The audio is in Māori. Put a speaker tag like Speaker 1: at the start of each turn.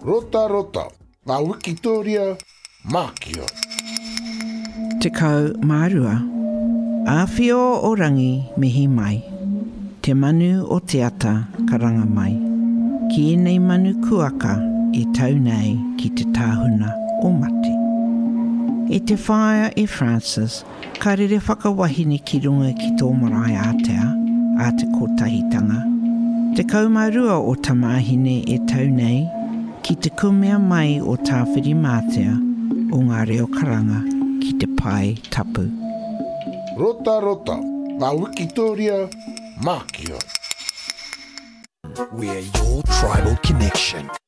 Speaker 1: Rota rota, ngā wikitoria mākia.
Speaker 2: Te kau mārua, āwhio o rangi mihi mai. Te manu o te ata karanga mai. Ki enei manu kuaka e tau nei ki te tāhuna o mate. E te whaia e Francis, ka rere whakawahine ki runga ki tō marae Atea, a te kotahitanga. Te kaumārua o tamahine e tau nei, ki te kumea mai o tāwhiri mātea o ngā reo karanga ki te pai tapu.
Speaker 1: Rota rota, ngā wikitoria mākia.
Speaker 3: We're your tribal connection.